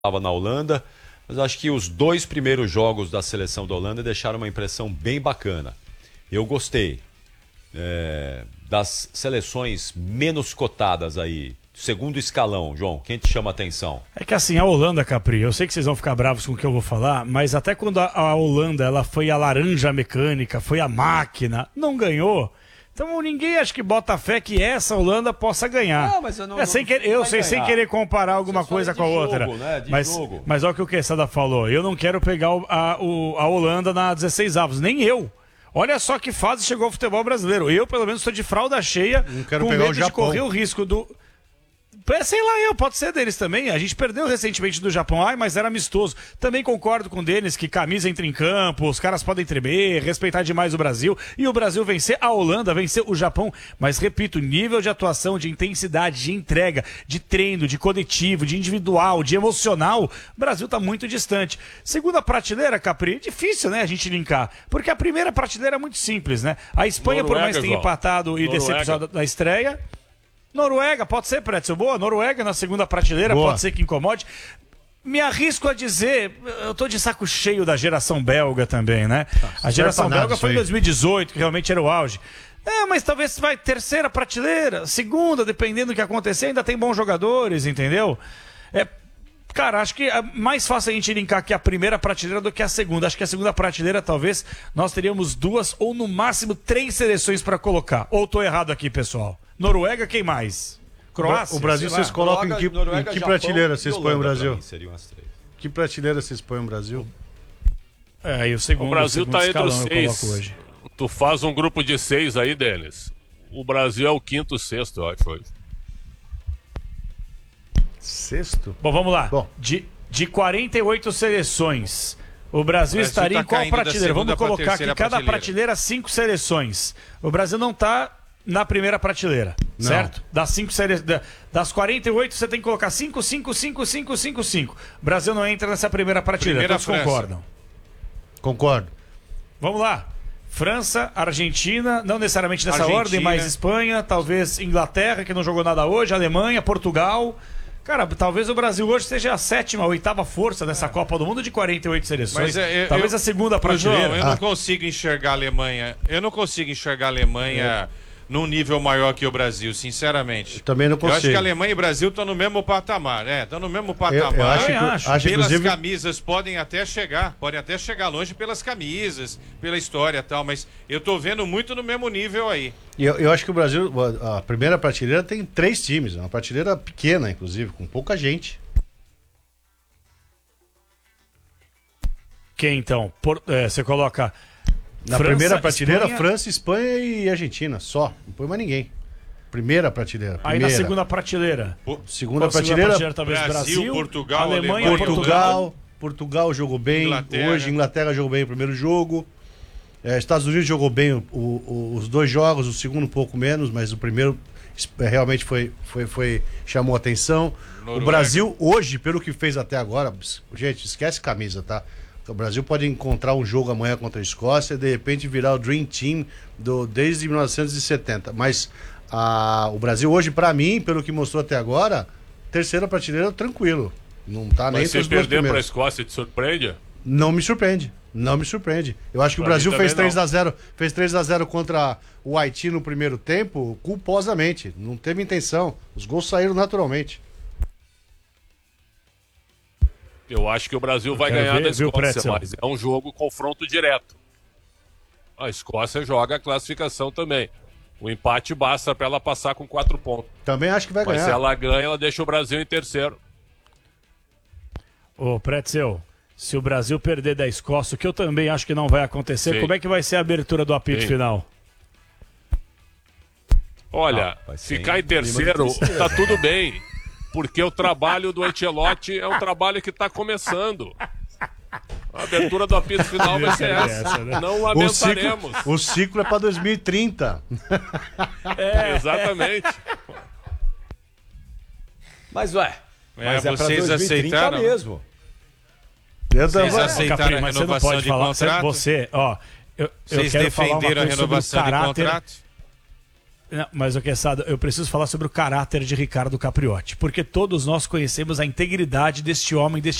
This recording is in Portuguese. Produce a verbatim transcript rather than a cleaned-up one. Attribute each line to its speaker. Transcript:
Speaker 1: estava na Holanda, mas acho que os dois primeiros jogos da seleção da Holanda deixaram uma impressão bem bacana. Eu gostei. É, das seleções menos cotadas aí, segundo escalão, João, quem te chama a atenção?
Speaker 2: É que assim, a Holanda, Capri, eu sei que vocês vão ficar bravos com o que eu vou falar, mas até quando a, a Holanda ela foi a laranja mecânica, foi a máquina, não ganhou. Então ninguém acha que bota fé que essa Holanda possa ganhar.
Speaker 1: Não, mas eu não,
Speaker 2: é, sem que, eu sei, sem querer comparar alguma coisa com a
Speaker 1: jogo,
Speaker 2: outra.
Speaker 1: Né? De
Speaker 2: mas,
Speaker 1: jogo.
Speaker 2: mas olha o que o Quesada falou. Eu não quero pegar o, a, o, a Holanda na dezesseis avos, nem eu. Olha só que fase chegou o futebol brasileiro. Eu, pelo menos, estou de fralda cheia,
Speaker 3: não quero
Speaker 2: com
Speaker 3: pegar
Speaker 2: medo
Speaker 3: o Japão.
Speaker 2: de correr o risco do... Sei lá, eu, pode ser deles também. A gente perdeu recentemente do Japão, ai, mas era amistoso. Também concordo com o Denis que camisa entra em campo, os caras podem tremer, respeitar demais o Brasil. E o Brasil vencer a Holanda, vencer o Japão. Mas, repito, nível de atuação, de intensidade, de entrega, de treino, de coletivo, de individual, de emocional, o Brasil está muito distante. Segunda prateleira, Capri, é difícil, né, a gente linkar. Porque a primeira prateleira é muito simples, né? A Espanha,
Speaker 4: Noruega,
Speaker 2: por mais que tenha
Speaker 4: João.
Speaker 2: empatado e
Speaker 4: Noruega.
Speaker 2: decepcionado na estreia... Noruega, pode ser, Pretzel, boa. Noruega na segunda prateleira,
Speaker 3: Boa.
Speaker 2: pode ser que incomode. Me arrisco a dizer, eu tô de saco cheio da geração belga também, né?
Speaker 3: Nossa,
Speaker 2: a geração
Speaker 3: não serve pra nada
Speaker 2: belga
Speaker 3: isso
Speaker 2: foi em
Speaker 3: aí.
Speaker 2: dois mil e dezoito, que realmente era o auge. É, mas talvez vai terceira prateleira, segunda, dependendo do que acontecer, ainda tem bons jogadores, entendeu? É, cara, acho que é mais fácil a gente linkar aqui a primeira prateleira do que a segunda. Acho que a segunda prateleira, talvez, nós teríamos duas ou no máximo três seleções para colocar. Ou tô errado aqui, pessoal? Noruega, quem mais? Croácia?
Speaker 3: O Brasil,
Speaker 2: sei lá.
Speaker 3: vocês colocam em
Speaker 1: Noruega,
Speaker 3: que,
Speaker 1: Noruega,
Speaker 3: em que
Speaker 1: Japão
Speaker 3: prateleira
Speaker 1: e
Speaker 3: vocês
Speaker 1: Holanda,
Speaker 3: põem o
Speaker 1: pra
Speaker 3: Brasil?
Speaker 1: mim, seriam as três.
Speaker 3: Que prateleira vocês põem o Brasil?
Speaker 2: É, e o segundo,
Speaker 4: O Brasil
Speaker 2: segundo
Speaker 4: está entre os
Speaker 2: escalão eu coloco
Speaker 4: seis.
Speaker 2: hoje.
Speaker 4: Tu faz um grupo de seis aí, Denis. O Brasil é o quinto, sexto, eu acho. Hoje.
Speaker 3: Sexto?
Speaker 2: Bom, vamos lá.
Speaker 3: Bom.
Speaker 2: De, de quarenta e oito seleções, o Brasil,
Speaker 5: O Brasil
Speaker 2: estaria
Speaker 5: tá
Speaker 2: em qual
Speaker 5: caindo da
Speaker 2: prateleira?
Speaker 5: segunda
Speaker 2: Vamos
Speaker 5: pra
Speaker 2: colocar aqui
Speaker 5: terceira
Speaker 2: cada
Speaker 5: prateleira.
Speaker 2: prateleira cinco seleções. O Brasil não está na primeira prateleira,
Speaker 3: Não.
Speaker 2: certo? Das cinco sele... da- das quarenta e oito você tem que colocar cinco, cinco, cinco, cinco, cinco, cinco. O Brasil não entra nessa primeira prateleira,
Speaker 5: Primeira
Speaker 2: todos
Speaker 5: França.
Speaker 2: concordam.
Speaker 3: Concordo.
Speaker 2: Vamos lá. França, Argentina, não necessariamente nessa
Speaker 5: Argentina.
Speaker 2: ordem, mas Espanha, talvez Inglaterra, que não jogou nada hoje, Alemanha, Portugal. Cara, talvez o Brasil hoje seja a sétima, a oitava força dessa Copa do Mundo de quarenta e oito seleções.
Speaker 5: Mas é, eu-
Speaker 2: talvez
Speaker 5: eu-
Speaker 2: a segunda
Speaker 5: Ô, João,
Speaker 2: prateleira.
Speaker 5: eu
Speaker 3: Ah.
Speaker 5: não consigo enxergar a Alemanha. Eu não consigo enxergar a Alemanha num nível maior que o Brasil, sinceramente.
Speaker 3: Eu também não
Speaker 5: Eu acho
Speaker 3: consigo.
Speaker 5: que a Alemanha e o Brasil estão no mesmo patamar, né? Estão no mesmo
Speaker 3: Eu,
Speaker 5: patamar.
Speaker 3: eu acho, que,
Speaker 2: também acho.
Speaker 3: acho
Speaker 5: Pelas
Speaker 3: inclusive,
Speaker 5: camisas podem até chegar, podem até chegar longe pelas camisas, pela história e tal, mas eu tô vendo muito no mesmo nível aí.
Speaker 3: eu, eu acho que o Brasil, a a primeira prateleira tem três times, uma prateleira pequena, inclusive, com pouca gente.
Speaker 2: Quem então? Por- é, você coloca.
Speaker 3: Na
Speaker 2: França,
Speaker 3: primeira prateleira,
Speaker 2: Espanha.
Speaker 3: França, Espanha e Argentina, só. Não põe mais ninguém. Primeira prateleira.
Speaker 2: Aí
Speaker 3: Primeira.
Speaker 2: na segunda prateleira.
Speaker 3: Segunda
Speaker 2: Qual a segunda
Speaker 3: prateleira,
Speaker 2: talvez
Speaker 5: Brasil,
Speaker 2: Brasil,
Speaker 5: Portugal,
Speaker 2: Alemanha,
Speaker 5: Alemanha,
Speaker 2: Portugal.
Speaker 3: Portugal. Portugal jogou bem.
Speaker 5: Inglaterra.
Speaker 3: Hoje, Inglaterra jogou bem o primeiro jogo. É, Estados Unidos jogou bem o- o- os dois jogos, o segundo um pouco menos, mas o primeiro es- realmente foi, foi, foi chamou atenção.
Speaker 5: Noruega.
Speaker 3: O Brasil, hoje, pelo que fez até agora, gente, esquece camisa, tá? O Brasil pode encontrar um jogo amanhã contra a Escócia e de repente virar o Dream Team do, desde mil novecentos e setenta. Mas a, o Brasil hoje, pra mim, pelo que mostrou até agora, terceira prateleira tranquilo. Não tá nem
Speaker 4: Mas
Speaker 3: entre
Speaker 4: se
Speaker 3: os dois
Speaker 4: perder para a
Speaker 3: primeiros.
Speaker 4: Escócia, te surpreende?
Speaker 3: Não me surpreende. Não me surpreende. Eu acho que o
Speaker 4: Pra
Speaker 3: Brasil
Speaker 4: mim
Speaker 3: fez
Speaker 4: também
Speaker 3: três a zero, fez três a zero contra o Haiti no primeiro tempo, culposamente. Não teve intenção. Os gols saíram naturalmente.
Speaker 4: Eu acho que o Brasil vai
Speaker 2: quero
Speaker 4: ganhar
Speaker 2: ver,
Speaker 4: da
Speaker 2: viu,
Speaker 4: Escócia,
Speaker 2: Pretzel?
Speaker 4: mas é um jogo confronto direto. A Escócia joga a classificação também. O empate basta para ela passar com quatro pontos.
Speaker 3: Também acho que vai
Speaker 4: Mas
Speaker 3: ganhar.
Speaker 4: se ela ganha, ela deixa o Brasil em terceiro.
Speaker 2: Ô, Pretzel, se o Brasil perder da Escócia, o que eu também acho que não vai acontecer,
Speaker 4: Sim.
Speaker 2: como é que vai ser a abertura do apito
Speaker 4: Sim.
Speaker 2: final?
Speaker 4: Olha,
Speaker 1: Ah, vai ser
Speaker 4: ficar em
Speaker 1: em clima de
Speaker 4: terceiro
Speaker 1: tristeza.
Speaker 4: tá tudo bem. Porque o trabalho do Ancelotti é um trabalho que está começando. A abertura do apito final vai ser essa.
Speaker 2: Essa, né?
Speaker 4: Não
Speaker 3: O ciclo,
Speaker 4: lamentaremos.
Speaker 3: o ciclo é para dois mil e trinta.
Speaker 4: Exatamente.
Speaker 1: Mas ué,
Speaker 5: É,
Speaker 1: mas é, pra
Speaker 5: vocês
Speaker 1: dois mil e trinta
Speaker 5: aceitaram?
Speaker 1: mesmo.
Speaker 3: Eu
Speaker 5: Vocês
Speaker 3: tava-
Speaker 5: aceitaram
Speaker 2: Capri,
Speaker 5: a
Speaker 2: mas você não
Speaker 5: renovação
Speaker 2: pode
Speaker 5: de
Speaker 2: falar.
Speaker 5: contrato?
Speaker 2: Você, ó, eu, eu
Speaker 5: Vocês
Speaker 2: quero falar uma
Speaker 5: defenderam a
Speaker 2: coisa sobre o
Speaker 5: renovação de
Speaker 2: caráter.
Speaker 5: contrato?
Speaker 2: Não, mas o Quesada, eu preciso falar sobre o caráter de Ricardo Capriotti, porque todos nós conhecemos a integridade deste homem, deste